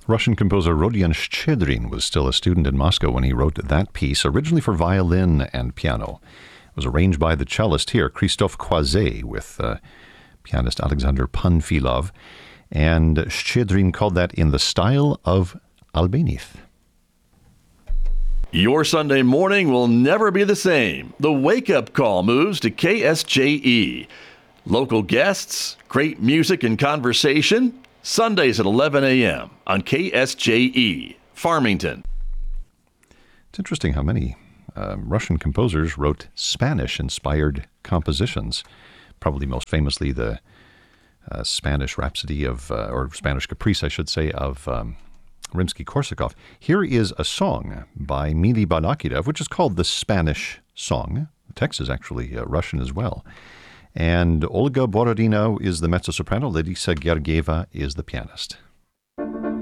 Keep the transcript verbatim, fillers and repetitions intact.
Russian composer Rodion Shchedrin was still a student in Moscow when he wrote that piece, originally for violin and piano. It was arranged by the cellist here, Christophe Croiset, with uh, pianist Alexander Panfilov. And Shchedrin called that in the style of Albanith. Your Sunday morning will never be the same. The wake-up call moves to K S J E. Local guests, great music and conversation, Sundays at eleven a.m. on K S J E, Farmington. It's interesting how many uh, Russian composers wrote Spanish-inspired compositions. Probably most famously the uh, Spanish Rhapsody of, uh, or Spanish Caprice, I should say, of um, Rimsky-Korsakov. Here is a song by Mili Balakirev, which is called the Spanish Song. The text is actually uh, Russian as well. And Olga Borodina is the mezzo-soprano. Larisa Gergieva is the pianist.